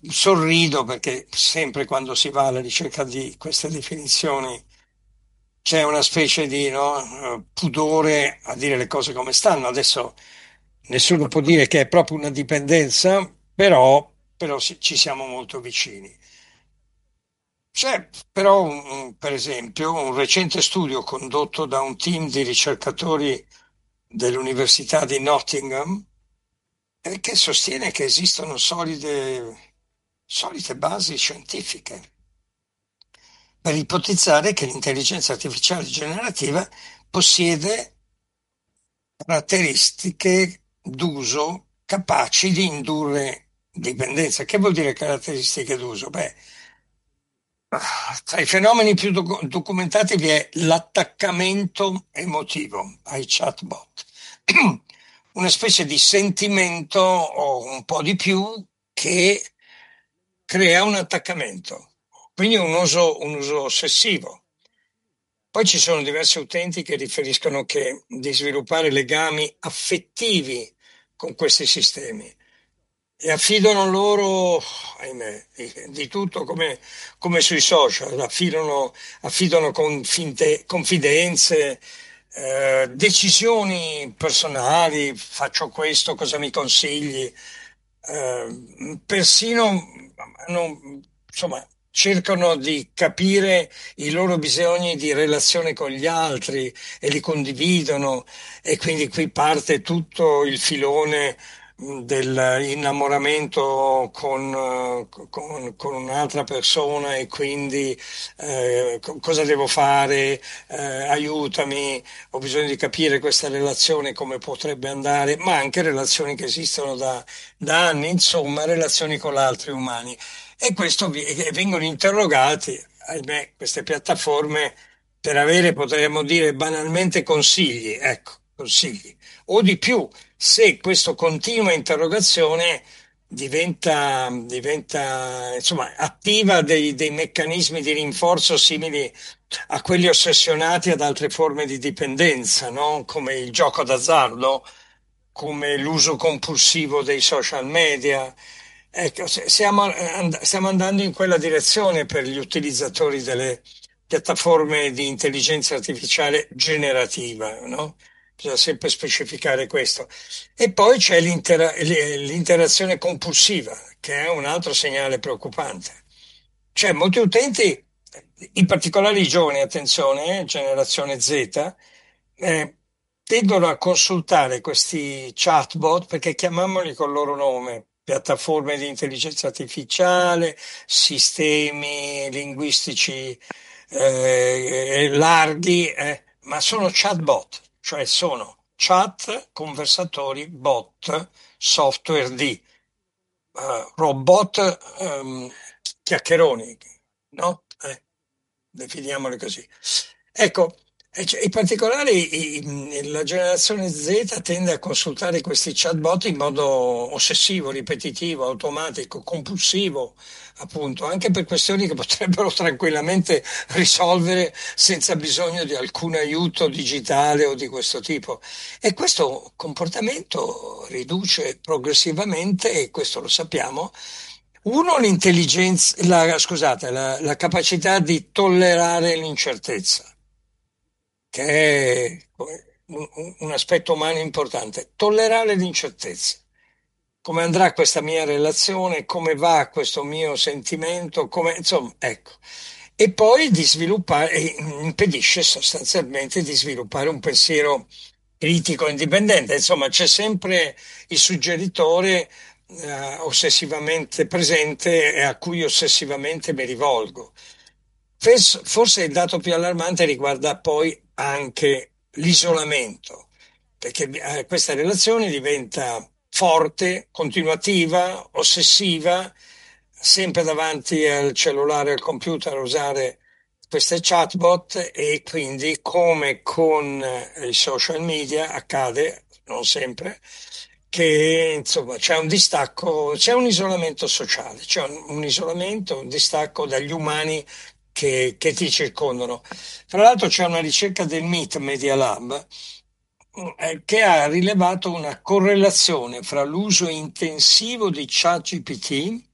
sorrido perché sempre quando si va alla ricerca di queste definizioni c'è una specie di pudore a dire le cose come stanno. Adesso nessuno può dire che è proprio una dipendenza, però ci siamo molto vicini. C'è però, per esempio, un recente studio condotto da un team di ricercatori dell'Università di Nottingham che sostiene che esistono solide basi scientifiche per ipotizzare che l'intelligenza artificiale generativa possiede caratteristiche d'uso capaci di indurre dipendenza. Che vuol dire caratteristiche d'uso? Beh, tra i fenomeni più documentati vi è l'attaccamento emotivo ai chatbot, una specie di sentimento o un po' di più che crea un attaccamento, quindi un uso ossessivo. Poi ci sono diversi utenti che riferiscono che di sviluppare legami affettivi con questi sistemi e affidano loro, ahimè, di tutto come sui social, affidano confidenze, decisioni personali, faccio questo, cosa mi consigli? Persino insomma, cercano di capire i loro bisogni di relazione con gli altri e li condividono e quindi qui parte tutto il filone dell'innamoramento con un'altra persona e quindi cosa devo fare, aiutami, ho bisogno di capire questa relazione come potrebbe andare, ma anche relazioni che esistono da anni, insomma, relazioni con altri umani. E questo vengono interrogati, ahimè, queste piattaforme per avere, potremmo dire banalmente, consigli, ecco, consigli, o di più, se questa continua interrogazione diventa, insomma, attiva dei meccanismi di rinforzo simili a quelli ossessionati ad altre forme di dipendenza, no? Come il gioco d'azzardo, come l'uso compulsivo dei social media. Ecco, stiamo andando in quella direzione per gli utilizzatori delle piattaforme di intelligenza artificiale generativa, no? Bisogna sempre specificare questo. E poi c'è l'interazione compulsiva, che è un altro segnale preoccupante. Cioè, molti utenti, in particolare i giovani, attenzione, generazione Z, eh, tendono a consultare questi chatbot perché chiamiamoli col loro nome, piattaforme di intelligenza artificiale, sistemi linguistici larghi, ma sono chatbot, cioè sono chat conversatori bot software di robot chiacchieroni, no? Definiamoli così. Ecco, in particolare la generazione Z tende a consultare questi chatbot in modo ossessivo, ripetitivo, automatico, compulsivo, appunto, anche per questioni che potrebbero tranquillamente risolvere senza bisogno di alcun aiuto digitale o di questo tipo. E questo comportamento riduce progressivamente, e questo lo sappiamo, uno, scusate, la capacità di tollerare l'incertezza, che è un aspetto umano importante. Tollerare l'incertezza. Come andrà questa mia relazione, come va questo mio sentimento, insomma, ecco. E poi di sviluppare, e impedisce sostanzialmente di sviluppare un pensiero critico indipendente. Insomma, c'è sempre il suggeritore ossessivamente presente e a cui ossessivamente mi rivolgo. Forse il dato più allarmante riguarda poi anche l'isolamento, perché questa relazione diventa forte, continuativa, ossessiva, sempre davanti al cellulare e al computer a usare queste chatbot e quindi come con i social media accade, non sempre, che insomma c'è un distacco, c'è un isolamento sociale, c'è un isolamento, un distacco dagli umani che ti circondano. Tra l'altro c'è una ricerca del MIT Media Lab che ha rilevato una correlazione fra l'uso intensivo di ChatGPT